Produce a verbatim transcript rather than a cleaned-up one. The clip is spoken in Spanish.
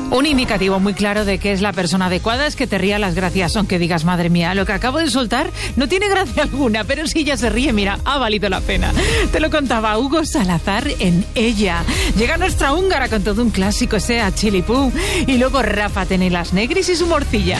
Un indicativo muy claro de que es la persona adecuada es que te ría las gracias, aunque digas, madre mía, lo que acabo de soltar no tiene gracia alguna, pero si ella se ríe, mira, ha valido la pena. Te lo contaba Hugo Salazar en Ella. Llega nuestra húngara con todo un clásico, sea Chilipú, y luego Rafa Tenelas Negris y su morcilla.